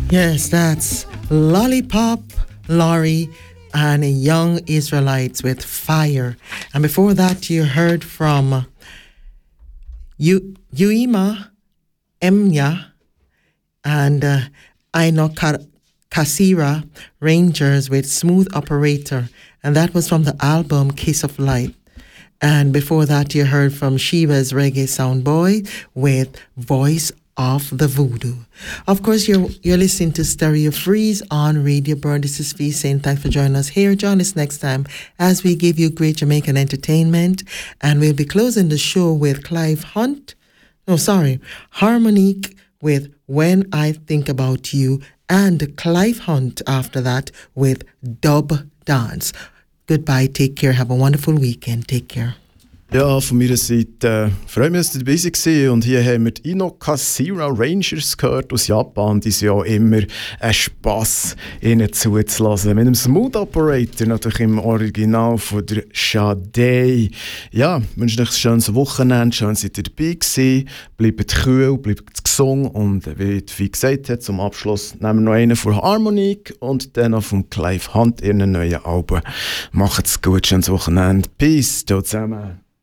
Yes, that's Lollipop, Laurie, and Young Israelites with Fire. And before that, you heard from Uima Emnya and Aino Kasira Rangers with Smooth Operator. And that was from the album Kiss of Light. And before that, you heard from Shiva's Reggae Soundboy with Voice of the Voodoo. Of course, you're listening to Stereo Freeze on Radio Bird. This is Fee saying thanks for joining us here. Join us next time as we give you great Jamaican entertainment. And we'll be closing the show with Harmonique with When I Think About You, and Clive Hunt after that with Dub Dance. Goodbye, take care, have a wonderful weekend, take care. Ja, von meiner Seite freue mich, dass ihr dabei seid. Und hier haben wir die Inokasira Rangers gehört aus Japan. Die sind ja immer ein Spass, ihnen zuzulassen. Mit dem Smooth Operator, natürlich im Original von der Sade. Ja, ich wünsche euch ein schönes Wochenende. Schön, dass ihr dabei gewesen. Bleibt kühl, bleibt gesund. Und wie Vieh gesagt hat, zum Abschluss nehmen wir noch einen von Harmonique und dann noch von Clive Hunt, ihren neuen Album. Macht's gut, schönes Wochenende. Peace, ciao zusammen.